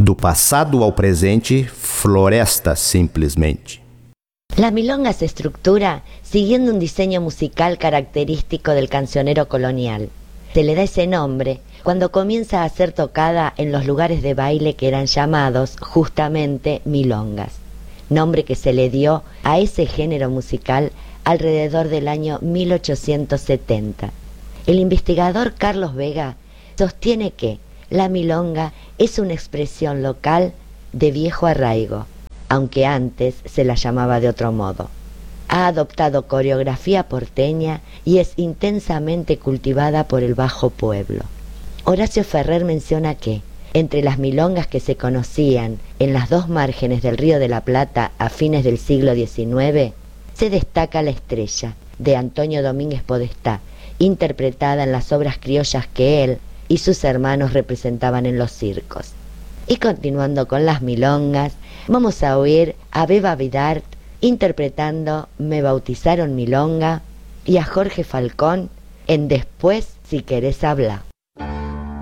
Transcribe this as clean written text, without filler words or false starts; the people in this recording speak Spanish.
Do passado ao presente, floresta simplesmente. La milonga se estructura siguiendo un diseño musical característico del cancionero colonial. Se le da ese nombre cuando comienza a ser tocada en los lugares de baile que eran llamados justamente milongas, nombre que se le dio a ese género musical alrededor del año 1870. El investigador Carlos Vega sostiene que la milonga es una expresión local de viejo arraigo, aunque antes se la llamaba de otro modo. Ha adoptado coreografía porteña y es intensamente cultivada por el bajo pueblo. Horacio Ferrer menciona que, entre las milongas que se conocían en las dos márgenes del Río de la Plata a fines del siglo XIX, se destaca La Estrella, de Antonio Domínguez Podestá, interpretada en las obras criollas que él y sus hermanos representaban en los circos. Y continuando con las milongas, vamos a oír a Beba Vidart interpretando Me bautizaron milonga y a Jorge Falcón en Después si querés hablar.